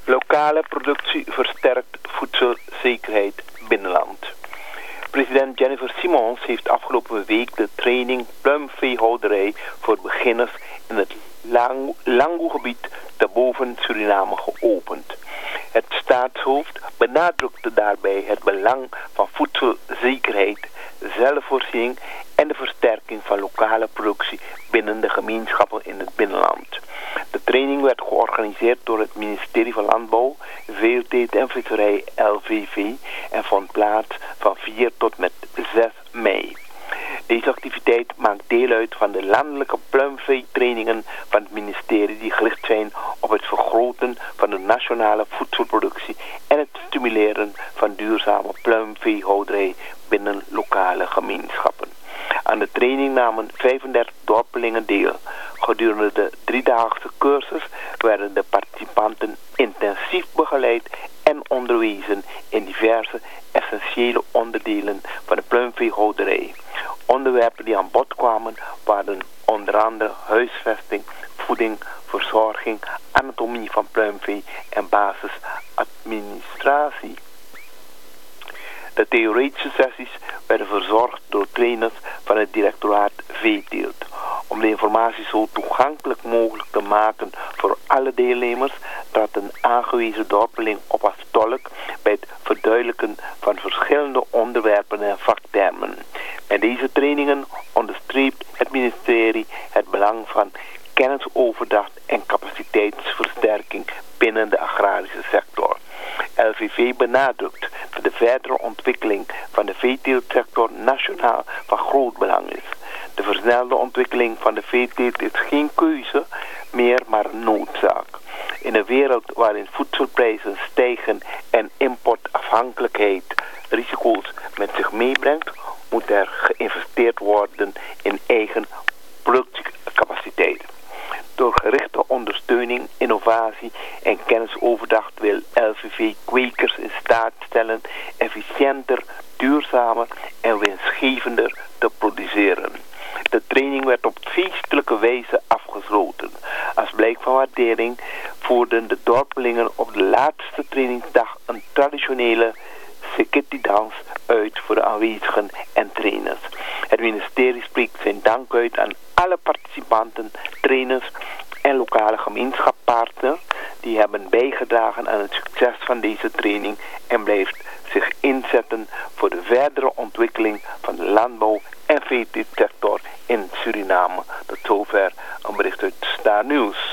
Lokale productie versterkt voedselzekerheid binnenland. President Jennifer Simons heeft afgelopen week de training pluimveehouderij voor beginners in het Lango-gebied te boven Suriname geopend. Het staatshoofd benadrukte daarbij het belang van voedselzekerheid, zelfvoorziening en de versterking van lokale productie binnen de gemeenschappen in het binnenland. De training werd georganiseerd door het ministerie van Landbouw, Veeteelt en Visserij LVV en vond plaats van 4 tot met 6 mei. Deze activiteit maakt deel uit van de landelijke pluimveetrainingen van het ministerie die gericht zijn op het vergroten van de nationale voedselproductie en het stimuleren van duurzame pluimveehouderij binnen lokale gemeenschappen. Aan de training namen 35 dorpelingen deel. Gedurende de 3-daagse cursus werden de participanten intensief begeleid en onderwezen in diverse essentiële onderdelen van de pluimveehouderij. Onderwerpen die aan bod kwamen waren onder andere huisvesting, voeding, verzorging, anatomie van pluimvee en basisadministratie. De theoretische sessies werden verzorgd door trainers van het directoraat Veeteelt. Om de informatie zo toegankelijk mogelijk te maken voor alle deelnemers, trad een aangewezen dorpeling op als tolk bij het verduidelijken van verschillende onderwerpen en vaktermen. Met deze trainingen onderstreept het ministerie het belang van kennisoverdracht en capaciteitsversterking binnen de agrarische sector. LVV benadrukt dat de verdere ontwikkeling van de veeteeltsector nationaal van groot belang is. De versnelde ontwikkeling van de veeteelt is geen keuze meer, maar een noodzaak. In een wereld waarin voedselprijzen stijgen en importafhankelijkheid risico's met zich meebrengt, moet er geïnvesteerd worden in eigen productiecapaciteit. Door gerichte ondersteuning, innovatie en kennisoverdracht wil LVV kwekers in staat stellen efficiënter, duurzamer en winstgevender te produceren. De training werd op feestelijke wijze afgesloten. Als blijk van waardering voerden de dorpelingen op de laatste trainingsdag een traditionele Sekiti-dans uit voor de aanwezigen en trainers. Het ministerie spreekt zijn dank uit aan alle participanten, trainers en lokale gemeenschapspartners die hebben bijgedragen aan het succes van deze training en blijft zich inzetten voor de verdere ontwikkeling van de landbouw- en veeteeltsector in Suriname. Tot zover een bericht uit Star News.